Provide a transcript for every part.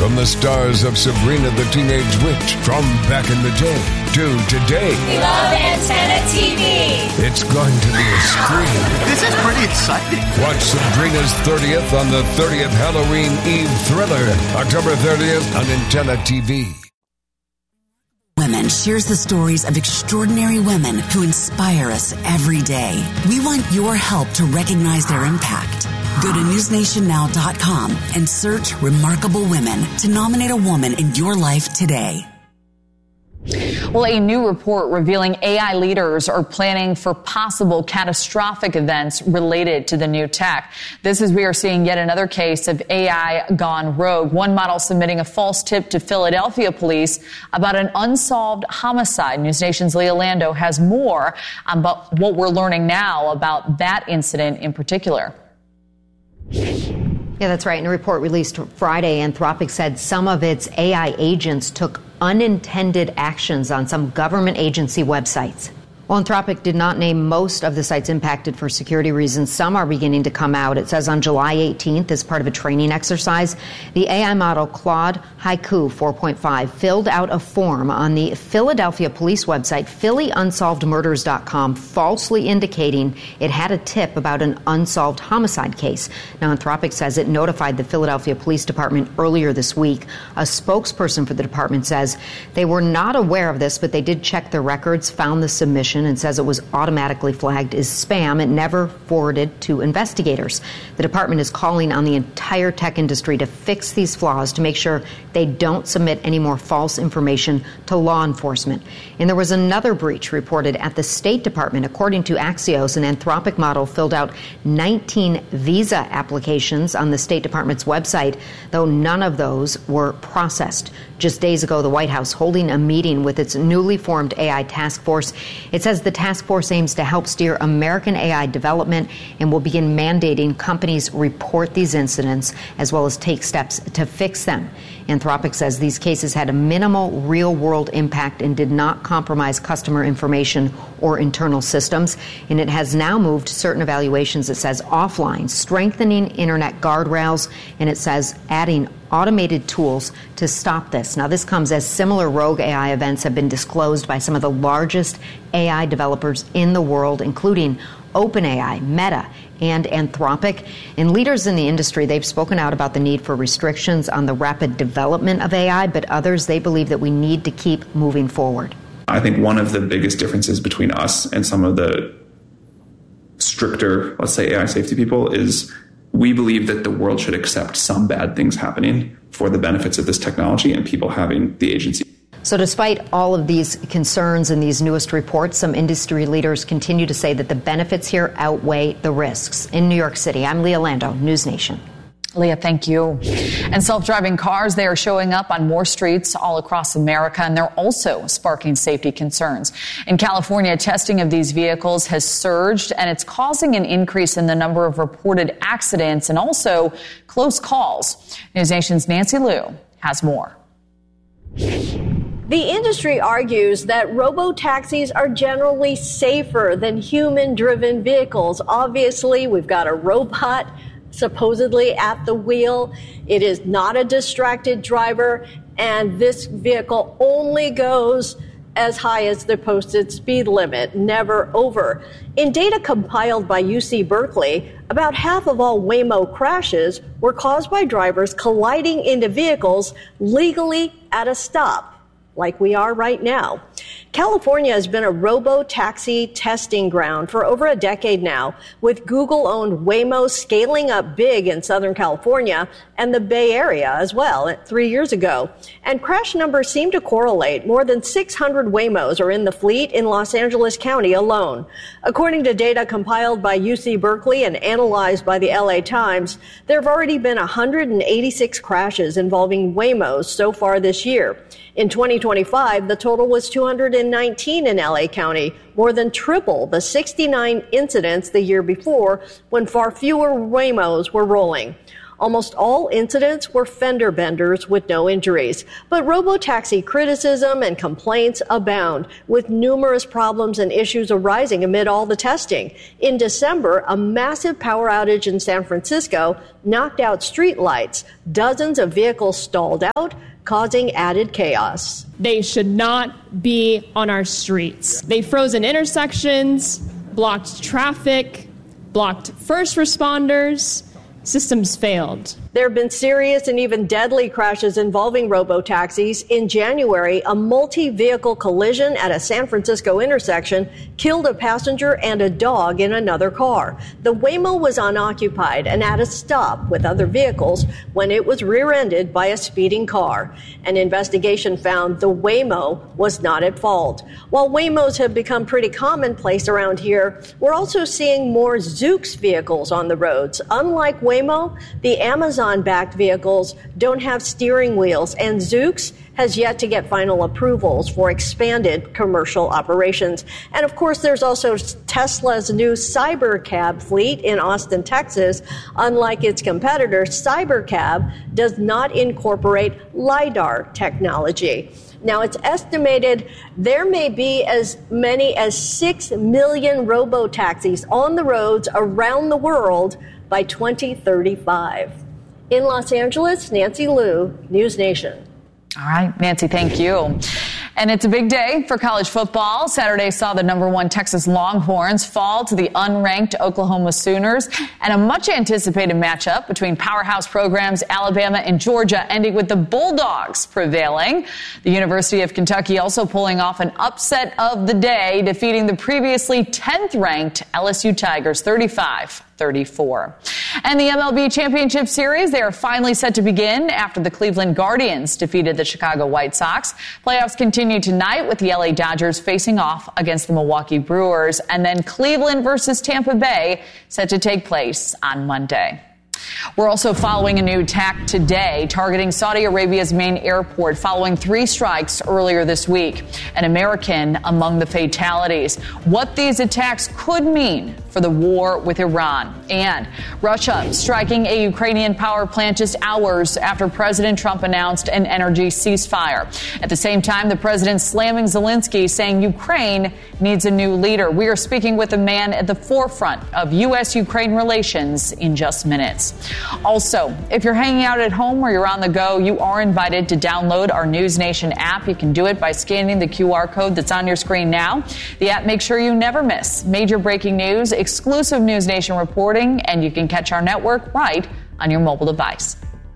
From the stars of Sabrina the Teenage Witch from back in the day to today. We love Antenna TV. It's going to be a scream. This is pretty exciting. Watch Sabrina's 30th on the 30th Halloween Eve thriller, October 30th on Antenna TV. Women shares the stories of extraordinary women who inspire us every day. We want your help to recognize their impact. Go to newsnationnow.com and search Remarkable Women to nominate a woman in your life today. Well, a new report revealing AI leaders are planning for possible catastrophic events related to the new tech. This is we are seeing yet another case of AI gone rogue. One model submitting a false tip to Philadelphia police about an unsolved homicide. News Nation's Leah Lando has more about what we're learning now about that incident in particular. Yeah, that's right. In a report released Friday, Anthropic said some of its AI agents took unintended actions on some government agency websites. Well, Anthropic did not name most of the sites impacted for security reasons. Some are beginning to come out. It says on July 18th, as part of a training exercise, the AI model Claude Haiku 4.5 filled out a form on the Philadelphia police website, phillyunsolvedmurders.com, falsely indicating it had a tip about an unsolved homicide case. Now, Anthropic says it notified the Philadelphia Police Department earlier this week. A spokesperson for the department says they were not aware of this, but they did check the records, found the submission, and says it was automatically flagged as spam and never forwarded to investigators. The department is calling on the entire tech industry to fix these flaws to make sure they don't submit any more false information to law enforcement. And there was another breach reported at the State Department. According to Axios, an Anthropic model filled out 19 visa applications on the State Department's website, though none of those were processed. Just days ago, the White House holding a meeting with its newly formed AI task force. It says the task force aims to help steer American AI development and will begin mandating companies report these incidents as well as take steps to fix them. Anthropic says these cases had a minimal real-world impact and did not compromise customer information or internal systems. And it has now moved certain evaluations, it says, offline, strengthening internet guardrails, and it says adding automated tools to stop this. Now, this comes as similar rogue AI events have been disclosed by some of the largest AI developers in the world, including OpenAI, Meta, and Anthropic. And leaders in the industry, they've spoken out about the need for restrictions on the rapid development of AI, but others, they believe that we need to keep moving forward. I think one of the biggest differences between us and some of the stricter, let's say, AI safety people is we believe that the world should accept some bad things happening for the benefits of this technology and people having the agency. So despite all of these concerns and these newest reports, some industry leaders continue to say that the benefits here outweigh the risks. In New York City, I'm Leah Lando, News Nation. Leah, thank you. And self-driving cars, they are showing up on more streets all across America, and they're also sparking safety concerns. In California, testing of these vehicles has surged, and it's causing an increase in the number of reported accidents and also close calls. News Nation's Nancy Liu has more. The industry argues that robo-taxis are generally safer than human-driven vehicles. Obviously, we've got a robot supposedly at the wheel. It is not a distracted driver, and this vehicle only goes as high as the posted speed limit, never over. In data compiled by UC Berkeley, about half of all Waymo crashes were caused by drivers colliding into vehicles legally at a stop, like we are right now. California has been a robo-taxi testing ground for over a decade now, with Google-owned Waymo scaling up big in Southern California and the Bay Area as well 3 years ago. And crash numbers seem to correlate. More than 600 Waymos are in the fleet in Los Angeles County alone. According to data compiled by UC Berkeley and analyzed by the LA Times, there have already been 186 crashes involving Waymos so far this year. In 2025, the total was 219 in LA County, more than triple the 69 incidents the year before when far fewer Waymos were rolling. Almost all incidents were fender benders with no injuries. But robotaxi criticism and complaints abound, with numerous problems and issues arising amid all the testing. In December, a massive power outage in San Francisco knocked out street lights. Dozens of vehicles stalled out, causing added chaos. They should not be on our streets. They froze in intersections, blocked traffic, blocked first responders. Systems failed. There have been serious and even deadly crashes involving robotaxis. In January, a multi-vehicle collision at a San Francisco intersection killed a passenger and a dog in another car. The Waymo was unoccupied and at a stop with other vehicles when it was rear-ended by a speeding car. An investigation found the Waymo was not at fault. While Waymos have become pretty commonplace around here, we're also seeing more Zoox vehicles on the roads. Unlike Waymo, the Amazon-backed vehicles don't have steering wheels, and Zoox has yet to get final approvals for expanded commercial operations. And of course, there's also Tesla's new Cybercab fleet in Austin, Texas. Unlike its competitor, Cybercab does not incorporate LiDAR technology. Now, it's estimated there may be as many as 6 million robotaxis on the roads around the world by 2035. In Los Angeles, Nancy Liu, News Nation. All right, Nancy, thank you. And it's a big day for college football. Saturday saw the #1 Texas Longhorns fall to the unranked Oklahoma Sooners, and a much-anticipated matchup between powerhouse programs Alabama and Georgia ending with the Bulldogs prevailing. The University of Kentucky also pulling off an upset of the day, defeating the previously 10th-ranked LSU Tigers 35-34. And the MLB Championship Series, they are finally set to begin after the Cleveland Guardians defeated the Chicago White Sox. Playoffs continue tonight with the LA Dodgers facing off against the Milwaukee Brewers, and then Cleveland versus Tampa Bay set to take place on Monday. We're also following a new attack today targeting Saudi Arabia's main airport following 3 strikes earlier this week. An American among the fatalities. What these attacks could mean for the war with Iran. And Russia striking a Ukrainian power plant just hours after President Trump announced an energy ceasefire. At the same time, the president slamming Zelensky, saying Ukraine needs a new leader. We are speaking with a man at the forefront of U.S.-Ukraine relations in just minutes. Also, if you're hanging out at home or you're on the go, you are invited to download our News Nation app. You can do it by scanning the QR code that's on your screen now. The app makes sure you never miss major breaking news, exclusive News Nation reporting, and you can catch our network right on your mobile device.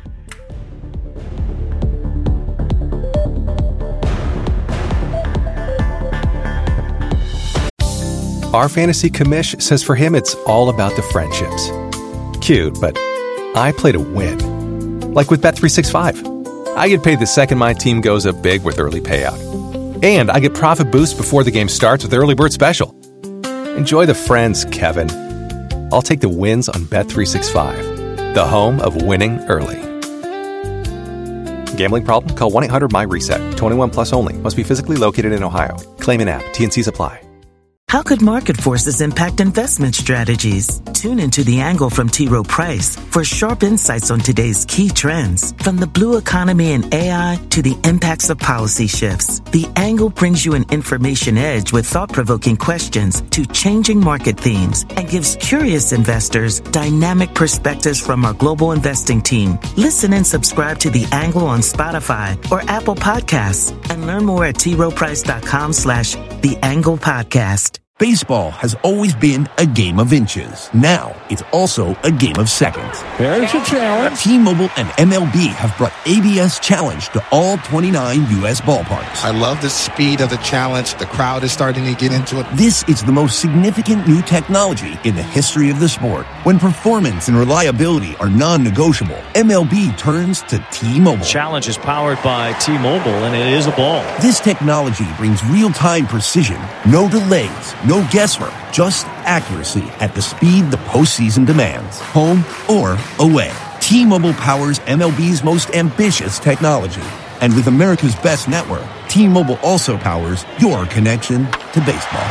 Our fantasy commish says for him it's all about the friendships. Cute, but I play to win. Like with Bet365. I get paid the second my team goes up big with early payout. And I get profit boost before the game starts with Early Bird Special. Enjoy the friends, Kevin. I'll take the wins on Bet365, the home of winning early. Gambling problem? Call 1-800-MY-RESET. 21 plus only. Must be physically located in Ohio. Claim an app. T&Cs apply. How could market forces impact investment strategies? Tune into The Angle from T. Rowe Price for sharp insights on today's key trends. From the blue economy and AI to the impacts of policy shifts, The Angle brings you an information edge with thought-provoking questions to changing market themes and gives curious investors dynamic perspectives from our global investing team. Listen and subscribe to The Angle on Spotify or Apple Podcasts and learn more at troweprice.com/The Angle Podcast. Baseball has always been a game of inches. Now, it's also a game of seconds. There's a challenge. T-Mobile and MLB have brought ABS Challenge to all 29 U.S. ballparks. I love the speed of the challenge. The crowd is starting to get into it. This is the most significant new technology in the history of the sport. When performance and reliability are non-negotiable, MLB turns to T-Mobile. Challenge is powered by T-Mobile, and it is a ball. This technology brings real-time precision, no delays, no guesswork, just accuracy at the speed the postseason demands, home or away. T-Mobile powers MLB's most ambitious technology. And with America's best network, T-Mobile also powers your connection to baseball.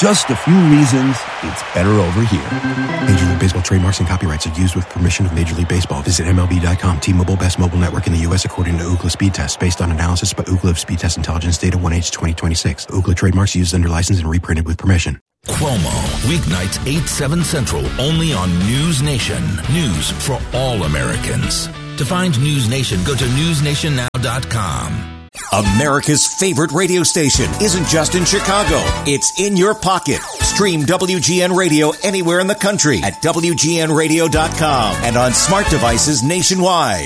just a few reasons it's better over here. Major League Baseball trademarks and copyrights are used with permission of Major League Baseball. Visit MLB.com. T-Mobile, best mobile network in the U.S. according to Ookla Speed Test, based on analysis by Ookla of Speed Test Intelligence data 1H 2026. Ookla trademarks used under license and reprinted with permission. Cuomo, weeknights 8-7 Central, only on News Nation. News for all Americans. To find News Nation, go to newsnationnow.com. America's favorite radio station isn't just in Chicago. It's in your pocket. Stream WGN Radio anywhere in the country at WGNradio.com and on smart devices nationwide.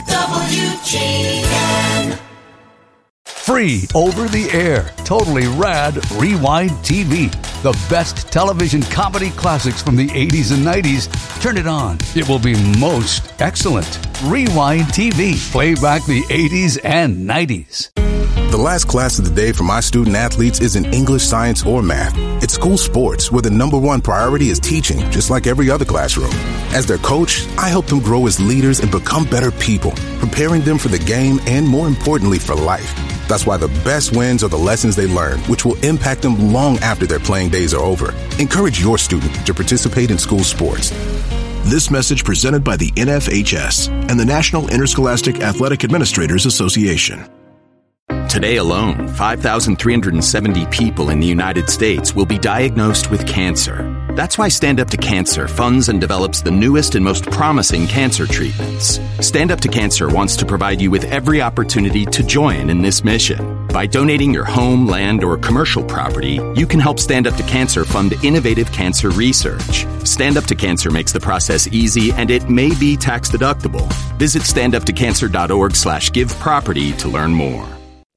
WGN. Free over the air, totally rad Rewind TV. The best television comedy classics from the 80s and 90s. Turn it on. It will be most excellent. Rewind TV. Play back the 80s and 90s. The last class of the day for my student athletes isn't English, science, or math. It's school sports, where the number one priority is teaching, just like every other classroom. As their coach, I help them grow as leaders and become better people, preparing them for the game and, more importantly, for life. That's why the best wins are the lessons they learn, which will impact them long after their playing days are over. Encourage your student to participate in school sports. This message presented by the NFHS and the National Interscholastic Athletic Administrators Association. Today alone, 5,370 people in the United States will be diagnosed with cancer. That's why Stand Up to Cancer funds and develops the newest and most promising cancer treatments. Stand Up to Cancer wants to provide you with every opportunity to join in this mission. By donating your home, land, or commercial property, you can help Stand Up to Cancer fund innovative cancer research. Stand Up to Cancer makes the process easy, and it may be tax deductible. Visit standuptocancer.org/giveproperty to learn more.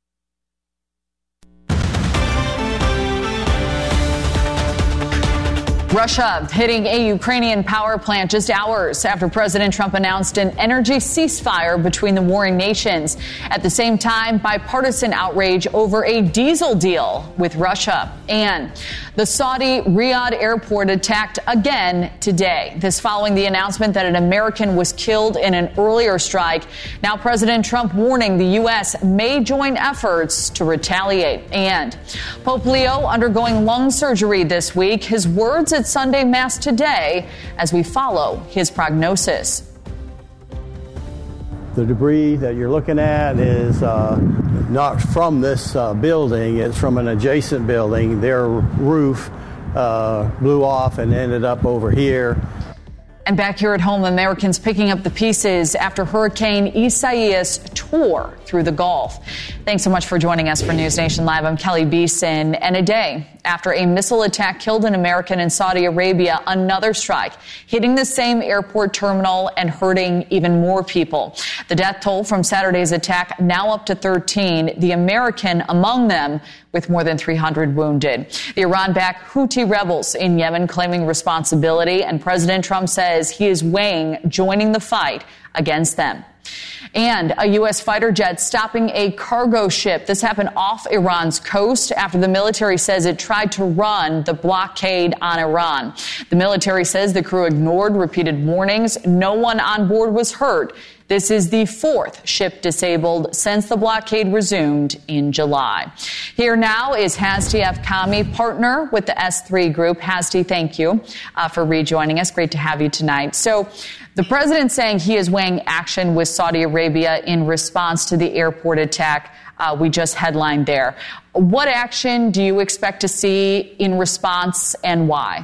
Russia hitting a Ukrainian power plant just hours after President Trump announced an energy ceasefire between the warring nations. At the same time, bipartisan outrage over a diesel deal with Russia. And the Saudi Riyadh airport attacked again today. This following the announcement that an American was killed in an earlier strike. Now President Trump warning the U.S. may join efforts to retaliate. And Pope Leo undergoing lung surgery this week. His words at Sunday Mass today as we follow his prognosis. The debris that you're looking at is not from this building. It's from an adjacent building. Their roof blew off and ended up over here. And back here at home, Americans picking up the pieces after Hurricane Isaias tore through the Gulf. Thanks so much for joining us for News Nation Live. I'm Kelly Beeson. And a day after a missile attack killed an American in Saudi Arabia, another strike hitting the same airport terminal and hurting even more people. The death toll from Saturday's attack now up to 13, the American among them with more than 300 wounded. The Iran-backed Houthi rebels in Yemen claiming responsibility, and President Trump says he is weighing joining the fight against them. And a U.S. fighter jet stopping a cargo ship. This happened off Iran's coast after the military says it tried to run the blockade on Iran. The military says the crew ignored repeated warnings. No one on board was hurt. This is the fourth ship disabled since the blockade resumed in July. Here now is Hazti Afkhami, partner with the S3 Group. Hazti, thank you for rejoining us. Great to have you tonight. So the president saying he is weighing action with Saudi Arabia in response to the airport attack we just headlined there. What action do you expect to see in response and why?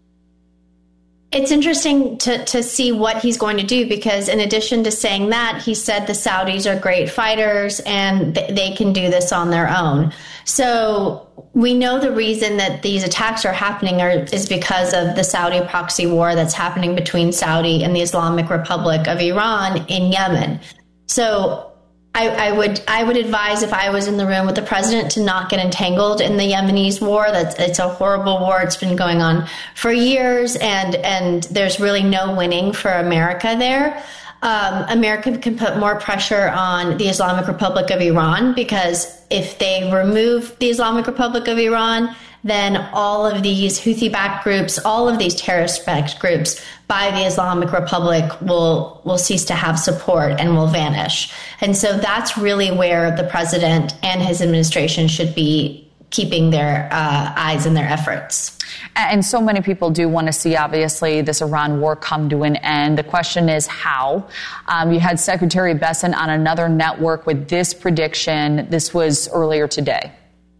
It's interesting to see what he's going to do, because in addition to saying that, he said the Saudis are great fighters and they can do this on their own. So we know the reason that these attacks are happening is because of the Saudi proxy war that's happening between Saudi and the Islamic Republic of Iran in Yemen. So I would advise, if I was in the room with the president, to not get entangled in the Yemenis war. It's a horrible war. It's been going on for years, and there's really no winning for America there. America can put more pressure on the Islamic Republic of Iran, because if they remove the Islamic Republic of Iran, then all of these Houthi-backed groups, all of these terrorist-backed groups by the Islamic Republic will cease to have support and will vanish. And so that's really where the president and his administration should be keeping their eyes and their efforts. And so many people do want to see, obviously, this Iran war come to an end. The question is how. You had Secretary Bessent on another network with this prediction. This was earlier today.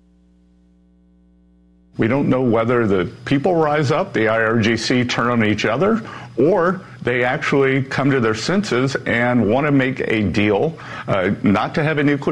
We don't know whether the people rise up, the IRGC turn on each other, or they actually come to their senses and want to make a deal not to have a nuclear